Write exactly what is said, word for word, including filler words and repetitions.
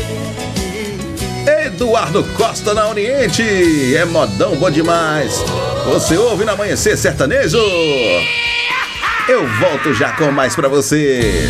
Eduardo Costa na Oriente. É modão bom demais. Você ouve no Amanhecer Sertanejo. Eu volto já com mais pra você.